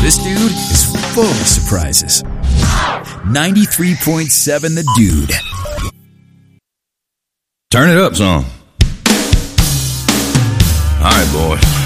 This dude is full of surprises. 93.7 The Dude. Turn it up some. All right, boy.